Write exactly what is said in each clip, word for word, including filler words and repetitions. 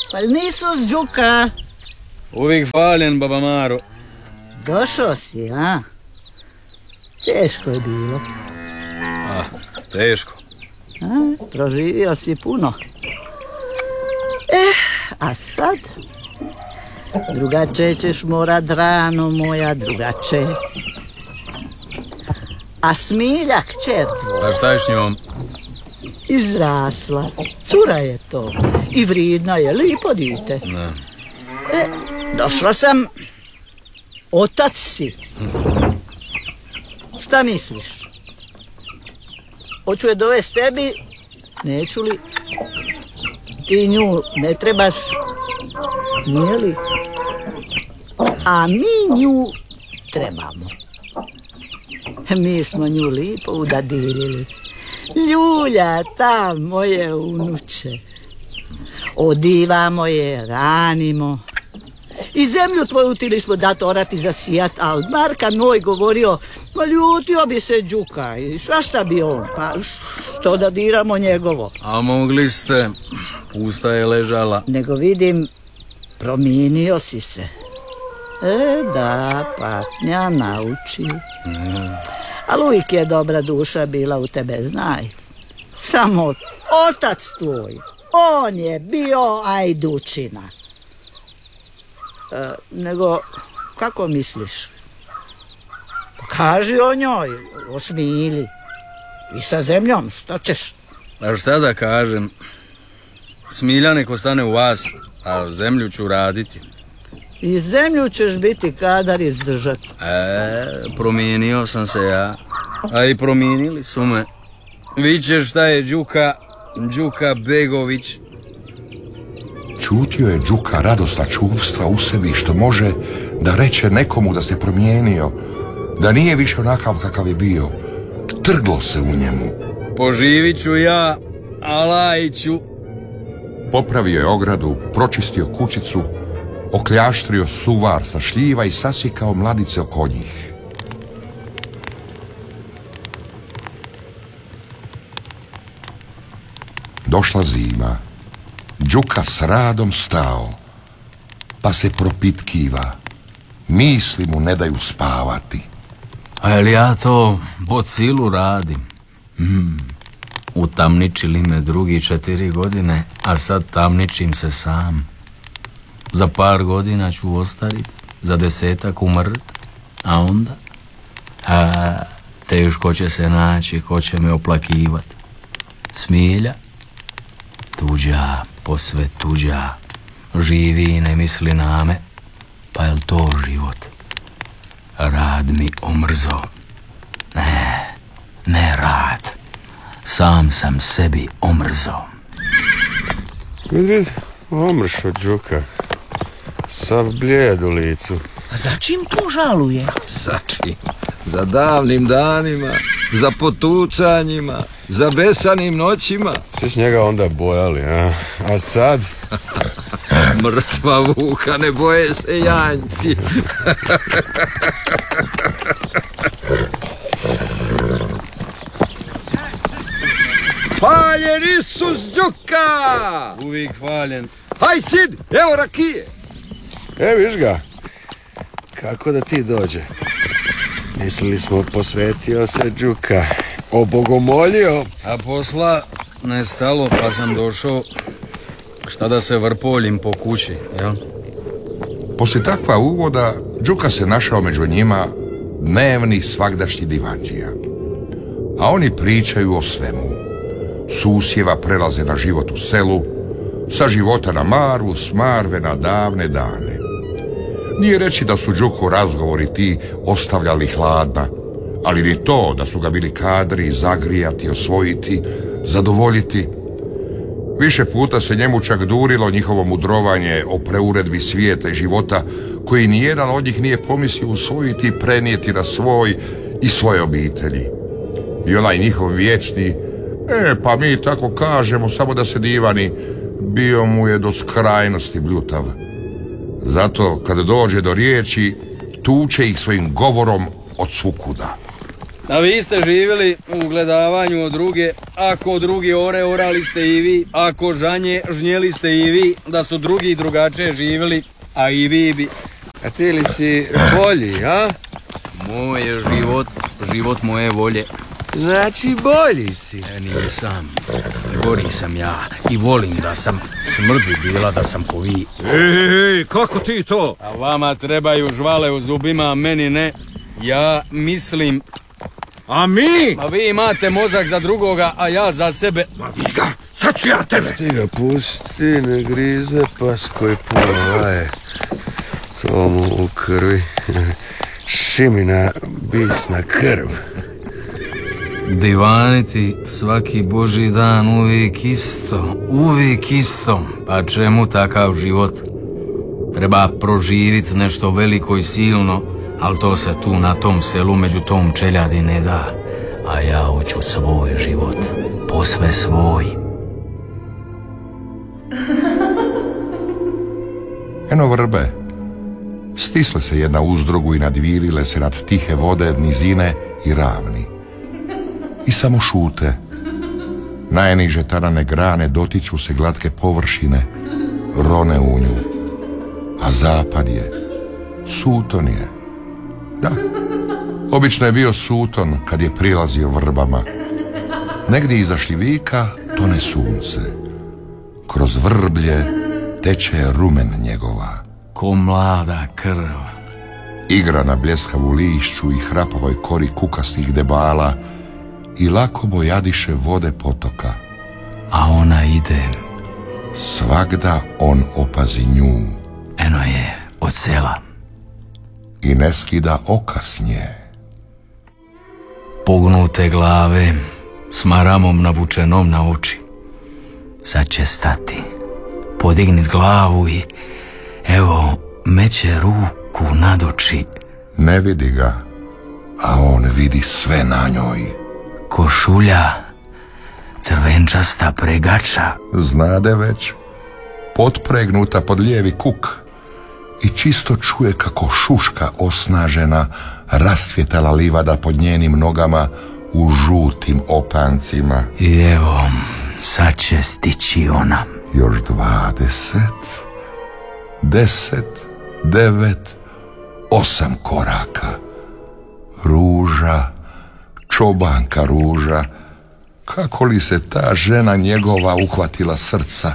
Pa nisu s Đuka? Uvijek faljen, baba Maro. Došao si, a? Teško je bilo. A, teško. A, proživio si puno. Eh, a sad? Drugače ćeš morat rano, moja drugače. A Smilja, kćer tvoja? A šta je s njom? Izrasla. Cura je to. I vridna je, lipo dite. Ne. E, došla sam. Otac si. Šta misliš? Hoću je dovesti tebi, neću li? Ti nju ne trebaš, nije li? A mi nju trebamo. Mi smo nju lipo udadilili. Ljulja, ta moje unuče. Odivamo je, ranimo. I zemlju tvoju tili smo dat orati za sijat, ali Marka Noj govorio, ma ljutio bi se Đuka i svašta bi on, pa što da diramo njegovo. A mogli ste, pusta je ležala. Nego vidim, promijenio si se. E da, patnja nauči. Mm. Ali uvijek je dobra duša bila u tebe, znaj. Samo otac tvoj, on je bio ajdučina. E, nego, kako misliš? Kaži o njoj, o Smilji. I sa zemljom, što ćeš? A šta da kažem? Smilja nek ostane u vas, a zemlju ću raditi. I zemlju ćeš biti kadar izdržat. E, promijenio sam se ja, a i promijenili su me. Vićeš šta je Đuka, Đuka Begović. Čutio je Đuka radosna čuvstva u sebi što može da reče nekomu da se promijenio, da nije više onakav kakav je bio. Trglo se u njemu. Poživit ću ja, Alajiću. Popravio je ogradu, pročistio kućicu, okljaštrio suvar sa šljiva i sasjekao mladice oko njih. Došla zima. Đuka s radom stao, pa se propitkiva. Misli mu ne daju spavati. A jel ja to po cilu radim? Hmm. Utamničili me drugi četiri godine, a sad tamničim se sam. Za par godina ću ostarit, za desetak umrt, a onda? A, teško će se naći ko će me oplakivat. Smilja? Tuđa, posve tuđa, živi i ne misli na me, pa jel to život? Rad mi omrzo. Ne, ne rad. Sam sam sebi omrzo. Vid, vid, omršo Đuka. Sav blijed u licu. A za čim to žaluje? Za čim? Za davnim danima, za potucanjima, za besanim noćima. Svi s njega onda bojali, a? A sad? Mrtva vuka, ne boje se janjci. Hvaljen Isus Đuka! Uvijek hvaljen. Haj sid, evo rakije. E, viš ga. Kako da ti dođe? Mislili smo posvetio se Đuka. Obogomolio. A posla nestalo, pa sam došao šta da se vrpoljim po kući, jel? Poslije takva uvoda, Đuka se našao među njima dnevni svagdašnji divanđija. A oni pričaju o svemu. Susjeva prelaze na život u selu, sa života na Marvu, s Marve na davne dane. Nije reći da su Đuku razgovori ti ostavljali hladna, ali ni to da su ga bili kadri zagrijati, osvojiti, zadovoljiti. Više puta se njemu čak durilo njihovo mudrovanje o preuredbi svijeta i života, koji nijedan od njih nije pomislio usvojiti i prenijeti na svoj i svoje obitelji. I onaj njihov vječni, e pa mi tako kažemo, samo da se divani, bio mu je do skrajnosti bljutav. Zato kada dođe do riječi, tuče ih svojim govorom od svukuda. A vi ste živjeli u gledavanju od druge, ako drugi ore, orali ste i vi, ako žanje, žnjeli ste i vi, da su drugi drugačije živjeli, a i vi bi. A ti li si bolji, a? Moj je život, život moje volje. Znači bolji si. E, nisam, gori sam ja i volim da sam, smrt bi bila da sam ko vi. Ej, kako ti to? A vama trebaju žvale u zubima, a meni ne. Ja mislim... A mi? Ma vi imate mozak za drugoga, a ja za sebe. Ma vidi ga, sad ću ja tebe. Ti ga pusti, ne grize pas koji puno laje. To mu u krvi. Šimina bisna krv. Divaniti svaki božji dan uvijek isto, uvijek isto. Pa čemu takav život? Treba proživit nešto veliko i silno, ali to se tu na tom selu među tom čeljadi ne da. A ja hoću svoj život, posve svoj. Eno vrbe, stisle se jedna uz drugu i nadvirile se nad tihe vode, nizine i ravni. I samo šute. Najniže tanane grane dotiču se glatke površine, rone u nju. A zapad je, suton je. Da, obično je bio suton kad je prilazio vrbama. Negdje iza šljivika tone sunce. Kroz vrblje teče rumen njegova. Ko mlada krv. Igra na bljeskavu lišću i hrapavoj kori kukastih debala i lako bojadiše vode potoka. A ona ide. Svagda on opazi nju. Eno je od sela. I ne skida oka s nje. Pognute glave s maramom navučenom na oči. Sad će stati, podignit glavu i evo meće ruku nad oči. Ne vidi ga, a on vidi sve na njoj. Košulja, crvenčasta pregača. Znade već, potpregnuta pod lijevi kuk i čisto čuje kako šuška osnažena rasvjetala livada pod njenim nogama u žutim opancima. I evo, sad će stići ona. Još dvadeset, deset, devet, osam koraka. Ruža, čobanka Ruža, kako li se ta žena njegova uhvatila srca.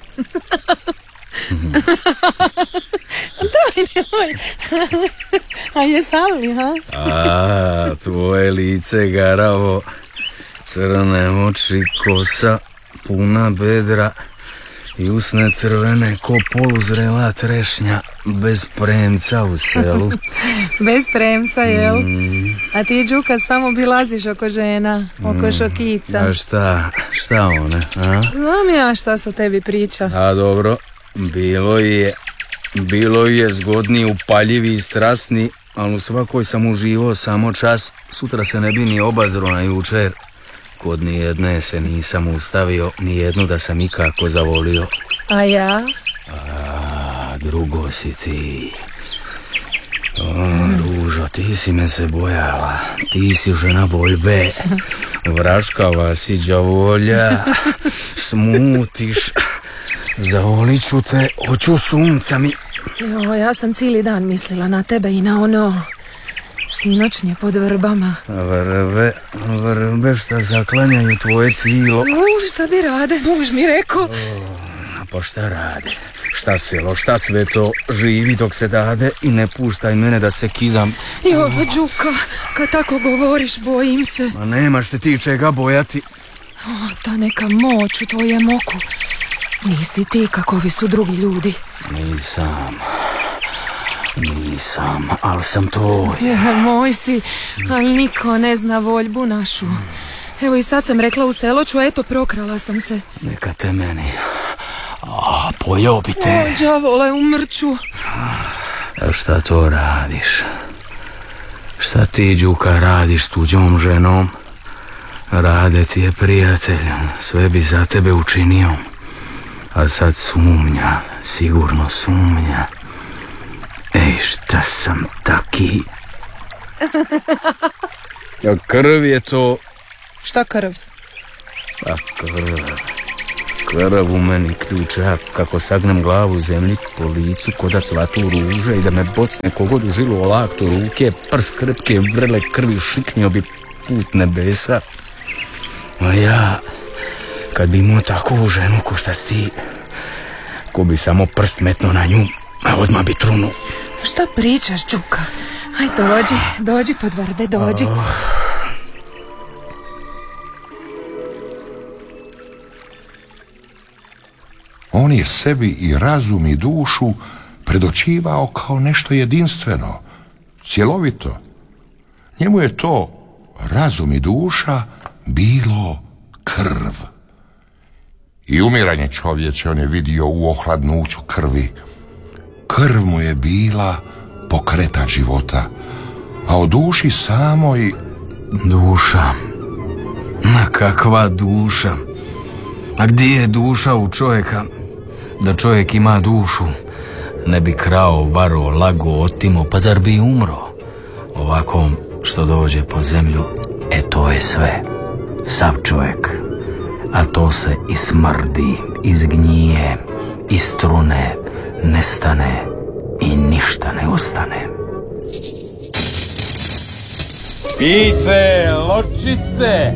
Daj, nemoj. A jesam li, ha? A, tvoje lice garavo, crne oči, kosa, puna bedra i usne crvene ko poluzrela trešnja, bez premca u selu. Bez premca, jel? Mm. A ti, Đuka, samo bilaziš oko žena, oko mm. šokica. A šta, šta one, a? Znam ja šta su tebi priča. A dobro, bilo je, bilo je zgodni, upaljivi i strasni, ali u svakoj sam uživao samo čas, sutra se ne bi ni obazro na jučer. Kod nijedne se nisam ustavio, nijednu da sam ikako zavolio. A ja? A, drugo si ti. O, Ružo, ti si me se bojala. Ti si žena voljbe. Vraškava si đavolja. Smutiš. Zavolit ću te, hoću sunca mi. Jo, ja sam cijeli dan mislila na tebe i na ono sinoćnje pod vrbama. Vrbe, vrbe šta zaklanjaju tvoje tijelo. U, šta bi rade, muž mi rekao. O, pa šta rade? Šta selo, šta sve to živi dok se dade i ne puštaj mene da se kidam. Jo, Đuka, kad tako govoriš, bojim se. Ma nemaš se ti čega bojati. O, ta neka moć u tvojem oku. Nisi ti kakovi su drugi ljudi. Nisam. Nisam, ali sam tvoj. Je, moj si, ali niko ne zna voljbu našu. Evo i sad sam rekla u seloću, eto prokrala sam se. Neka te meni. A, pojeo bi te. O, đavole, umrću. A šta to radiš? Šta ti, Đuka, radiš s tuđom ženom? Rade ti je prijatelj, sve bi za tebe učinio. A sad sumnja, sigurno sumnja. Ej, šta sam taki? A krv je to... Šta krv? A krv... Krv u meni ključa, kako sagnem glavu zemlji po licu, koda cvatu ruže i da me bocne kogod u žilu o laktu ruke, prš krpke vrele krvi šiknio bi put nebesa. A ja, kad bi imao takvu ženu ko šta si ti, ko bi samo prst metno na nju, a odmah bi trunu. Šta pričaš, Đuka? Aj, dođi, dođi pod vrbe, dođi. Oh. On je sebi i razum i dušu predočivao kao nešto jedinstveno, cjelovito. Njemu je to, razum i duša, bilo krv. I umiranje čovječe on je vidio u ohladnuću krvi. Krv mu je bila pokretač života, a o duši samoj... Duša? Ma kakva duša? A gdje je duša u čovjeka? Da čovjek ima dušu, ne bi krao, varo, lago, otimo, pa zar bi umro? Ovako što dođe po zemlju, e to je sve. Sav čovjek. A to se i smrdi, izgnije, istrune, nestane i ništa ne ostane. Pite, ločite!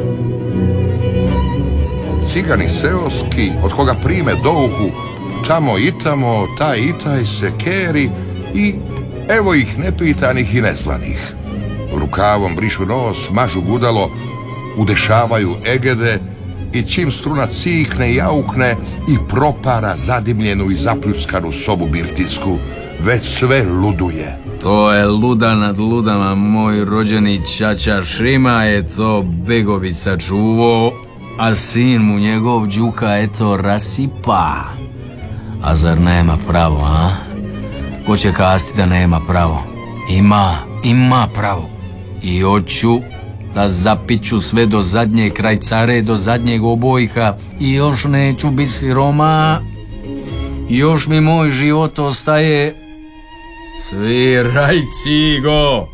Cigani seoski, od koga prime douhu, tamo i tamo, taj i taj se keri i evo ih nepitanih i neslanih. Rukavom brišu nos, mažu gudalo, udešavaju egede i čim struna cikne i aukne i propara zadimljenu i zapljuckanu sobu birtijsku, već sve luduje. To je luda nad ludama, moj rođeni ćaća Šima je to Begovica čuvo, a sin mu njegov Đuka eto rasipa. A zar nema pravo, a? Ko će kasti da nema pravo? Ima, ima pravo. I hoću da zapiću sve do zadnje kraj care, do zadnjeg obojka i još neću biti siroma. Još mi moj život ostaje. Sviraj, cigo!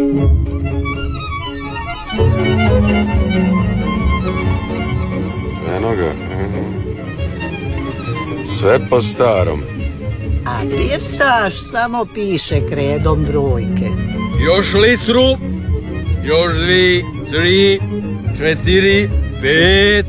Eno ga. Sve po starom. A pirtaš samo piše kredom brojke. Još litru, još dvi, tri, četiri, pet.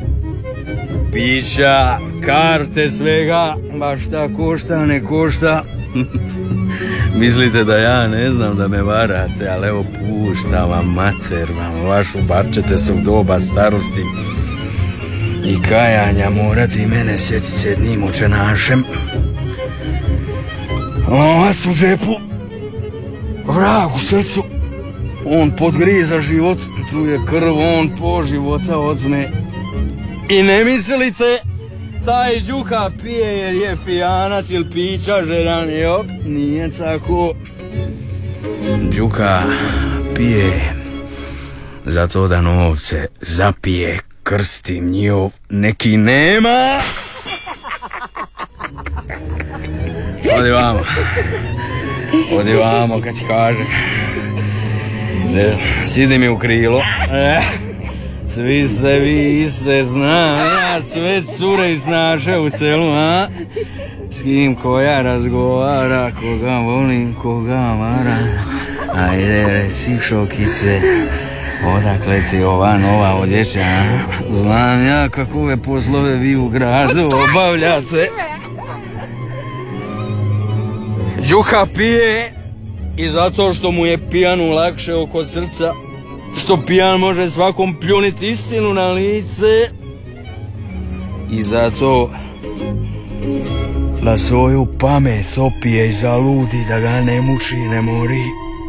Pića, karte svega, ba šta košta, ne košta. Mislite da ja ne znam da me varate, ali evo puštam vam, mater vam, vašu bar ćete se u doba starosti i kajanja morati mene sjetit s jednim očenašem. Lovac u džepu, vrag u srcu, on podgriza život, tu je krv, on po života otme. I ne mislite, taj Đuka pije jer je pijanac ili pića žedan, jok, nije tako. Đuka pije zato da novce zapije, krstim njihov neki nema. Odi vamo, odi vamo kad ti kažem. Sidi mi u krilo. E. Svi ste vi iste, znam ja sve cure iz naše u selu, a? S kim koja razgovara, koga volim, koga mara. Ajde reci šokice, odakle ti ova nova odjeća, a? Znam ja kakove poslove vi u gradu obavljate. Đuka pije i zato što mu je pijanu lakše oko srca, što pijan može svakom pljuniti istinu na lice i zato da svoju pamet opije i zaludi, da ga ne muči i ne mori.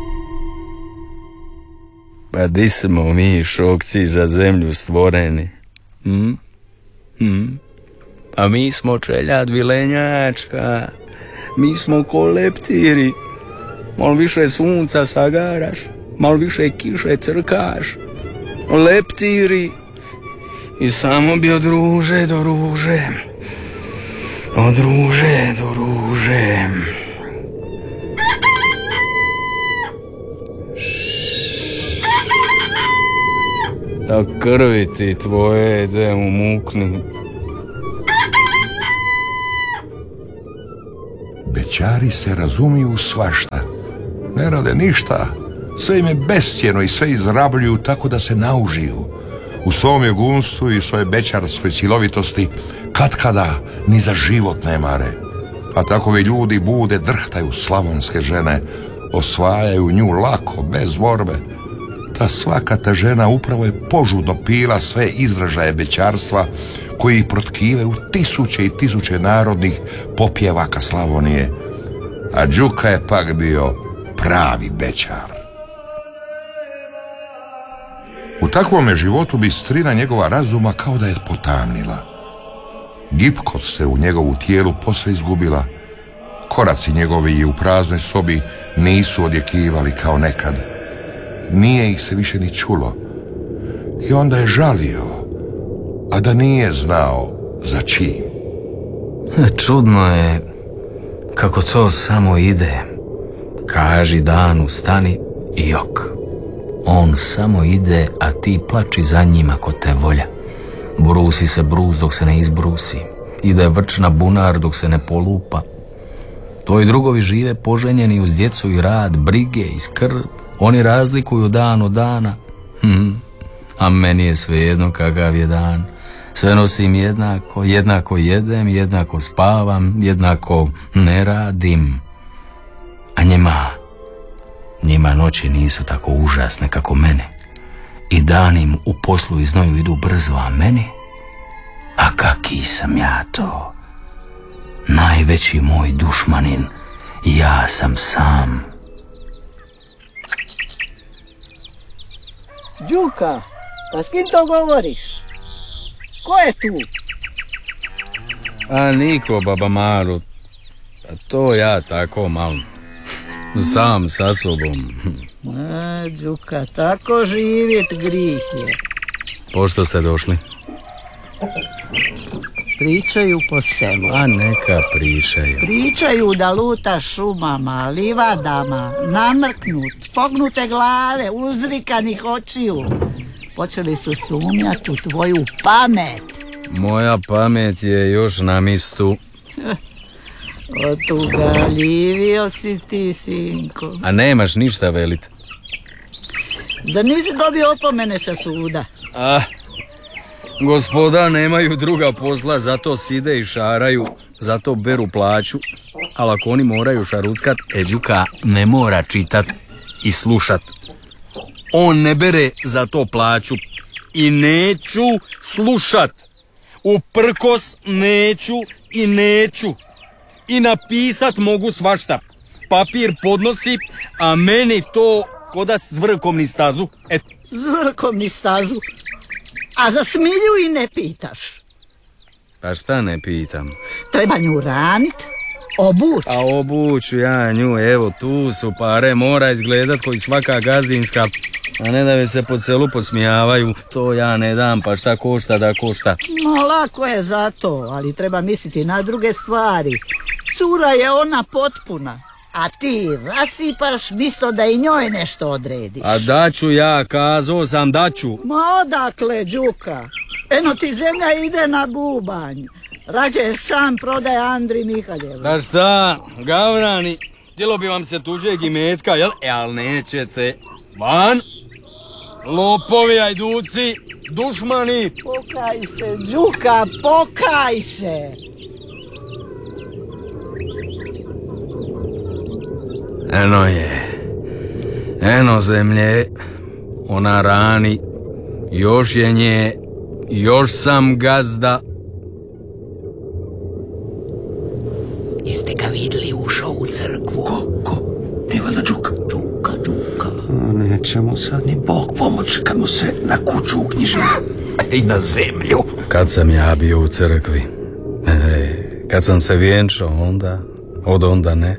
Pa di smo mi šokci za zemlju stvoreni? Hm? Hm? Pa mi smo čeljad vilenjačka, mi smo ko leptiri, malo više sunca sagaraš, malo više kiše crkaš, leptiri i samo bi od ruže do ruže, od ruže do ruže. da krvi ti tvoje ide u mukni. Bećari se razumiju u svašta. Ne rade ništa. Sve im je bescijenno i sve izrabljuju tako da se naužiju. U svom jegunstvu i svoje bećarskoj silovitosti katkada ni za život ne mare. A takovi ljudi bude drhtaju slavonske žene, osvajaju nju lako, bez borbe. Ta svaka ta žena upravo je požudno pila sve izražaje bećarstva koji ih protkivaju tisuće i tisuće narodnih popjevaka Slavonije. A Đuka je pak bio pravi bećar. U takvome životu bistrina njegova razuma kao da je potamnila. Gibkost se u njegovu tijelu posve izgubila. Koraci njegovi u praznoj sobi nisu odjekivali kao nekad. Nije ih se više ni čulo. I onda je žalio, a da nije znao za čim. Čudno je kako to samo ide. Kaži danu stani i jok. On samo ide, a ti plači za njim ako te volja. Brusi se brus dok se ne izbrusi. Ide vrč na bunar dok se ne polupa. Tvoji drugovi žive poženjeni uz djecu i rad, brige i skrb. Oni razlikuju dan od dana. Hm. A meni je svejedno kakav je dan. Sve nosim jednako, jednako jedem, jednako spavam, jednako ne radim. A njima, njima noći nisu tako užasne kako mene. I dani im u poslu i znoju idu brzo, a meni? A kaki sam ja to? Najveći moj dušmanin, ja sam sam. Đuka, pa s kim to govoriš? Ko je tu? A niko, baba Maru. A to ja tako malo. Sam sa sobom. A, Đuka, tako živjet grih je. Pošto ste došli? Pričaju po selu. A neka pričaju. Pričaju da luta šumama, livadama, namrknut, pognute glave, uzrikanih očiju. Počeli su sumnjati u tvoju pamet. Moja pamet je još na mistu. Otugaljivio si ti, sinko. A nemaš ništa velit. Zar nisi dobio opomene sa suda? Ah, gospoda nemaju druga posla, zato side i šaraju, zato beru plaću. Ali ako oni moraju šaruckat, Đuka ne mora čitat i slušat. On ne bere za to plaću. I neću slušat. Uprkos neću i neću. I napisat mogu svašta. Papir podnosi, a meni to koda s vrkom ni stazu. Et. S vrkom ni stazu? A za smilju i ne pitaš? Pa šta ne pitam? Treba nju ranit, obuć. A obuću ja nju, evo tu su pare, mora izgledat koji svaka gazdinska. A ne da mi se po selu posmijavaju, to ja ne dam, pa šta košta da košta. No lako je za to, ali treba misliti na druge stvari. Cura je ona potpuna, a ti rasipaš misto da i njoj nešto odrediš. A daću ja, kazao sam daću. Ma odakle, Đuka? Eno ti zemlja ide na bubanj. Rađe sam prodaje Andri Mihaljevu. Da šta, gavrani, htjelo bi vam se tuđeg imetka, jel? E, ali nećete. Van! Lopovi, ajduci, dušmani! Pokaj se, Đuka, pokaj se! Eno je, eno zemlje, ona rani, još je nje, još sam gazda. Jeste ga vidjeli ušao u crkvu? Ko, ko? Nije valjda Đuka? Đuka, Đuka. A neće mu sad ni Bog pomoć kad mu se na kuću uknjiži. I na zemlju. Kad sam ja bio u crkvi, e, kad sam se vjenčao, onda, od onda ne.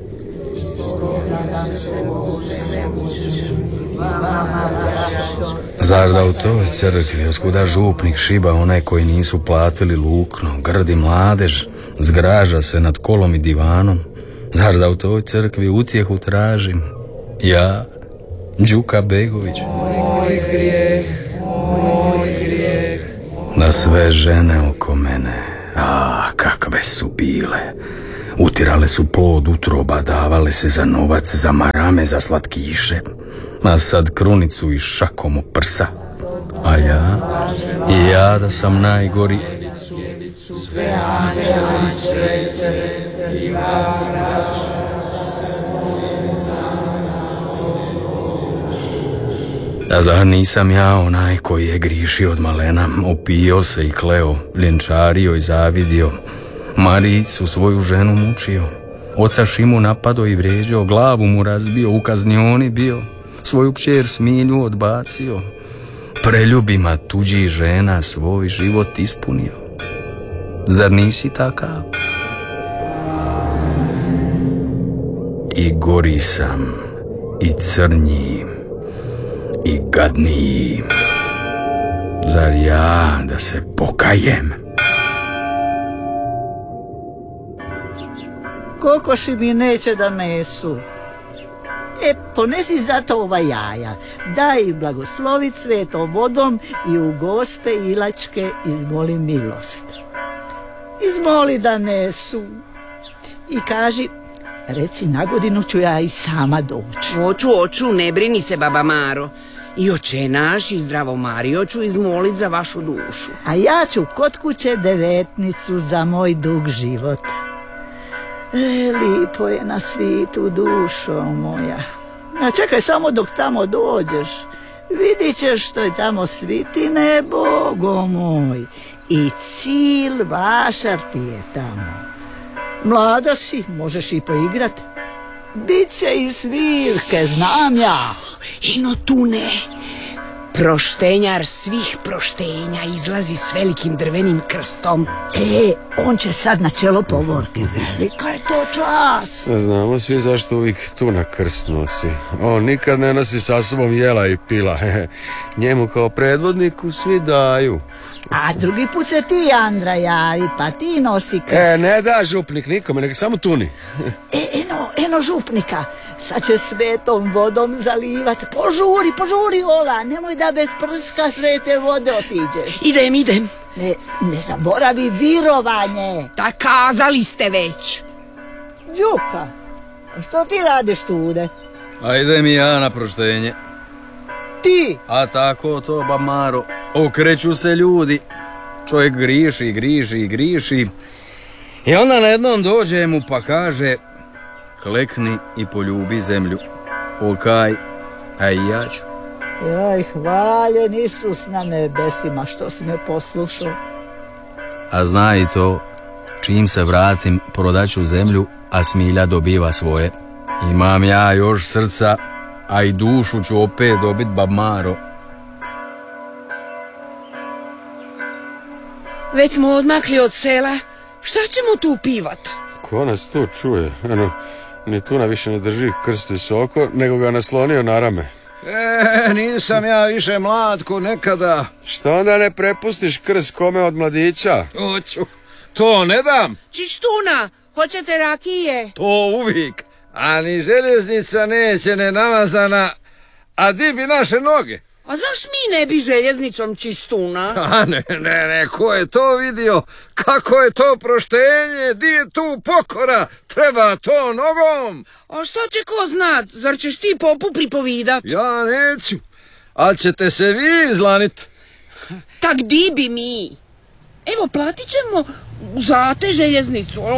Zar da u toj crkvi, otkuda župnik šiba onaj koji nisu platili lukno, grdi mladež, zgraža se nad kolom i divanom? Zar da u toj crkvi utjehu tražim? Ja, Đuka Begović. Moj grijeh, moj bila sve žene oko mene. A, kakve su bile. Utirale su plod utroba, davale se za novac, za marame, za slatkiše. A sad krunicu i šakom u prsa. A ja, i ja da sam najgori. Sve anđeli svete i a zar nisam ja onaj koji je grišio od malena, opio se i kleo, ljenčario i zavidio, Maricu svoju ženu mučio, oca Šimu napadao i vrijeđao, glavu mu razbio, u kaznioni bio, svoju kćer Smilju odbacio, preljubima tuđih žena svoj život ispunio. Zar nisi takav? I gori sam, i crnji, i gadniji. Zar ja da se pokajem? Kokoši mi neće da nesu. E, ponesi zato ova jaja. Daj ih blagoslovit svetom vodom i u gospe Ilačke izmoli milost. Izmoli da nesu. I kaži, reci, na godinu ću ja i sama doći. Oću, oću, ne brini se, baba Maro. I oče naš i zdravo Mario ću izmolit za vašu dušu. A ja ću kod kuće devetnicu za moj dug život. E, lipo je na svitu, dušo moja. A čekaj samo dok tamo dođeš. Vidit ćeš što je tamo svitine, Bogo moj. I cil vašar pije tamo. Mlada si, možeš i poigrat. Biće i svirke, znam ja. Eno tu ne. Proštenjar svih proštenja izlazi s velikim drvenim krstom. E, on će sad na čelo povorke. Velika je to čast. Znamo svi zašto uvijek tu na krst nosi. On nikad ne nosi sa sobom jela i pila. Njemu kao predvodniku svi daju. A drugi put se ti, Andra, javi, pa ti nosi krst. E, ne da župnik nikome, nek samo tuni. E, eno, eno župnika. Sad će svetom vodom zalivat. Požuri, požuri, Ola, nemoj da bez prska svete vode otiđeš. Idem, idem. Ne, ne zaboravi virovanje. Da kazali ste već. Đuka, a što ti radiš tude? A idem i ja na proštenje. Ti? A tako to, ba Maro, okreću se ljudi. Čovjek griši, griši, griši. I onda na jednom dođe mu pa kaže, klekni i poljubi zemlju. Okaj, a i ja ću. Jaj, hvaljen Isus na nebesima što si me poslušao. A zna i to, čim se vratim, prodaću zemlju, a Smilja dobiva svoje. Imam ja još srca, a i dušu ću opet dobit, bab Maro. Već smo odmakli od sela. Šta ćemo tu pivat? Ko nas tu čuje? Ano, ni Tuna više ne drži krst visoko, nego ga naslonio na rame. E, nisam ja više mlad ko nekada. Što onda ne prepustiš krst kome od mladića? Hoću, to ne dam. Čištuna, hoćete rakije? To uvijek. A ni željeznica neće ne namazana, a di bi naše noge? A zaš mi ne bi željeznicom, Čistuna? A ne, ne, ne, ko je to vidio? Kako je to proštenje? Di je tu pokora? Treba to nogom. A šta će ko znat? Zar ćeš ti popu pripovidat? Ja neću, ali ćete se vi izlanit. Tak di bi mi? Evo, platit ćemo za te željeznicu.